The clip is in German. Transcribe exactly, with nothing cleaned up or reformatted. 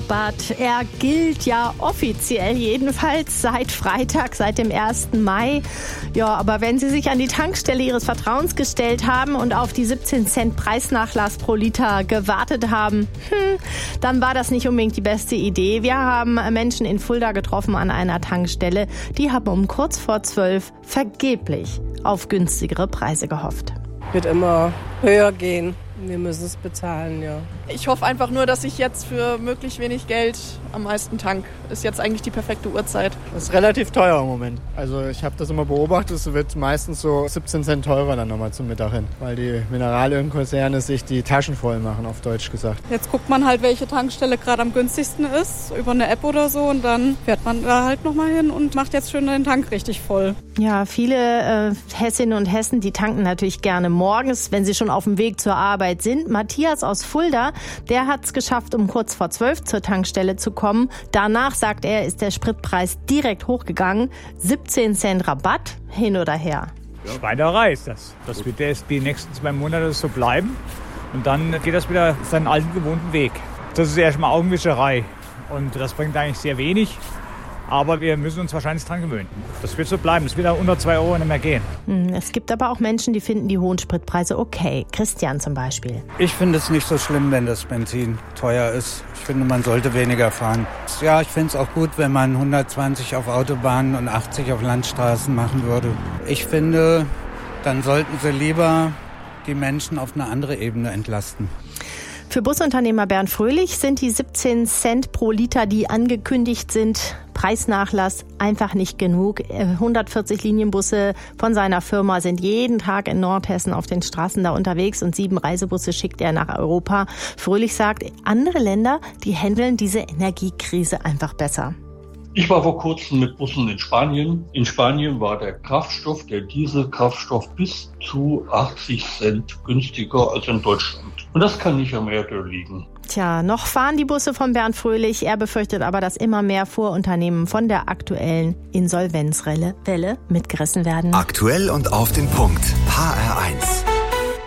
Euro-Rabatt. Er gilt ja offiziell jedenfalls seit Freitag, seit dem ersten Mai. Ja, aber wenn Sie sich an die Tankstelle Ihres Vertrauens gestellt haben und auf die siebzehn Cent Preisnachlass pro Liter gewartet haben, hm, dann war das nicht unbedingt die beste Idee. Wir haben Menschen in Fulda getroffen an einer Tankstelle. Die haben um kurz vor zwölf vergeblich auf günstigere Preise gehofft. Wird immer höher gehen. Wir müssen es bezahlen, ja. Ich hoffe einfach nur, dass ich jetzt für möglichst wenig Geld am meisten tank. Ist jetzt eigentlich die perfekte Uhrzeit. Das ist relativ teuer im Moment. Also ich habe das immer beobachtet, es wird meistens so siebzehn Cent teurer dann nochmal zum Mittag hin, weil die Mineralölkonzerne sich die Taschen voll machen, auf Deutsch gesagt. Jetzt guckt man halt, welche Tankstelle gerade am günstigsten ist, über eine App oder so, und dann fährt man da halt nochmal hin und macht jetzt schön den Tank richtig voll. Ja, viele äh, Hessinnen und Hessen, die tanken natürlich gerne morgens, wenn sie schon auf dem Weg zur Arbeit sind. Matthias aus Fulda, der hat es geschafft, um kurz vor zwölf zur Tankstelle zu kommen. Danach, sagt er, ist der Spritpreis direkt hochgegangen. siebzehn Cent Rabatt, hin oder her. Schweinerei ist das. Das wird erst die nächsten zwei Monate so bleiben. Und dann geht das wieder seinen alten gewohnten Weg. Das ist erstmal Augenwischerei. Und das bringt eigentlich sehr wenig. Aber wir müssen uns wahrscheinlich dran gewöhnen. Das wird so bleiben. Es wird auch unter zwei Euro nicht mehr gehen. Es gibt aber auch Menschen, die finden die hohen Spritpreise okay. Christian zum Beispiel. Ich finde es nicht so schlimm, wenn das Benzin teuer ist. Ich finde, man sollte weniger fahren. Ja, ich finde es auch gut, wenn man hundertzwanzig auf Autobahnen und achtzig auf Landstraßen machen würde. Ich finde, dann sollten sie lieber die Menschen auf eine andere Ebene entlasten. Für Busunternehmer Bernd Fröhlich sind die siebzehn Cent pro Liter, die angekündigt sind, Preisnachlass einfach nicht genug. hundertvierzig Linienbusse von seiner Firma sind jeden Tag in Nordhessen auf den Straßen da unterwegs und sieben Reisebusse schickt er nach Europa. Fröhlich sagt, andere Länder, die handeln diese Energiekrise einfach besser. Ich war vor kurzem mit Bussen in Spanien. In Spanien war der Kraftstoff, der Dieselkraftstoff, bis zu achtzig Cent günstiger als in Deutschland. Und das kann nicht am Erdöl liegen. Tja, noch fahren die Busse von Bernd Fröhlich. Er befürchtet aber, dass immer mehr Vorunternehmen von der aktuellen Insolvenzwelle mitgerissen werden. Aktuell und auf den Punkt. H R eins.